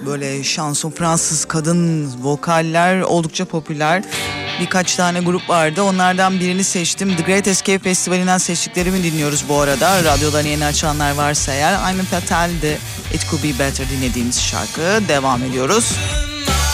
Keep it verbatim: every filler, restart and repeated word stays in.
böyle şanson, Fransız kadın vokaller oldukça popüler. Birkaç tane grup vardı. Onlardan birini seçtim. The Great Escape Festivali'nden seçtiklerimi dinliyoruz bu arada. Radyodan yeni açanlar varsa eğer. I'm a Fatale'di. It Could Be Better dinlediğimiz şarkı. Devam ediyoruz.